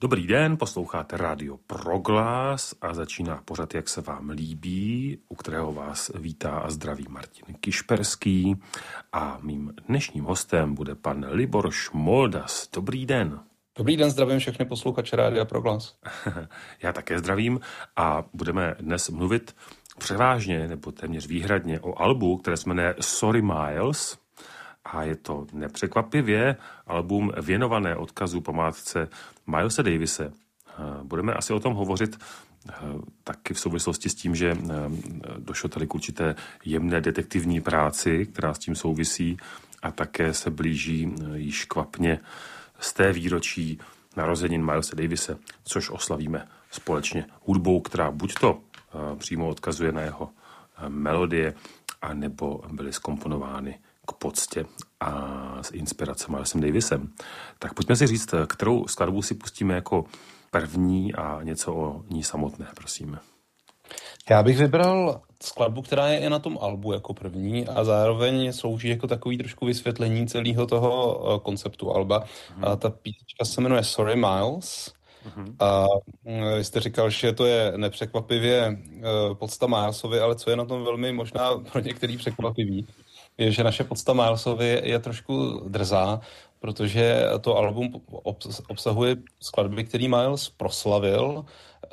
Dobrý den, posloucháte Rádio Proglas a začíná pořad, jak se vám líbí, u kterého vás vítá a zdraví Martin Kišperský a mým dnešním hostem bude pan Libor Šmoldas. Dobrý den. Dobrý den, zdravím všechny posluchače Rádia Proglas. Já také zdravím a budeme dnes mluvit převážně nebo téměř výhradně o albu, které se jmenuje Sorry Miles. A je to nepřekvapivě album věnované odkazu památce Milese Davise. Budeme asi o tom hovořit taky v souvislosti s tím, že došlo tady k určité jemné detektivní práci, která s tím souvisí a také se blíží již kvapně z té výročí narozenin Milese Davise, což oslavíme společně hudbou, která buď to přímo odkazuje na jeho melodie, anebo byly zkomponovány k poctě a s inspirací Milesem Davisem. Tak pojďme si říct, kterou skladbu si pustíme jako první a něco o ní samotné, prosím. Já bych vybral skladbu, která je i na tom albu jako první a zároveň slouží jako takový trošku vysvětlení celého toho konceptu alba. A ta písnička se jmenuje Sorry Miles. A vy jste říkal, že to je nepřekvapivě pocta Milesovi, ale co je na tom velmi možná pro některý překvapivý, je, že naše pocta Milesovi je trošku drzá, protože to album obsahuje skladby, který Miles proslavil,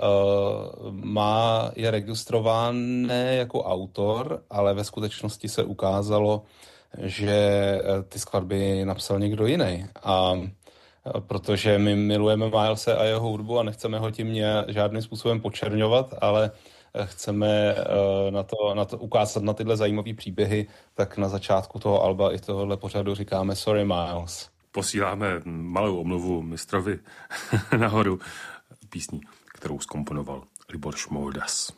je registrované jako autor, ale ve skutečnosti se ukázalo, že ty skladby napsal někdo jiný. A protože my milujeme Milese a jeho hudbu a nechceme ho tím žádným způsobem počerňovat, ale chceme na to ukázat na tyhle zajímavé příběhy, tak na začátku toho alba i tohohle pořadu říkáme Sorry Miles. Posíláme malou omluvu mistrovi nahoru písní, kterou zkomponoval Libor Šmoldas.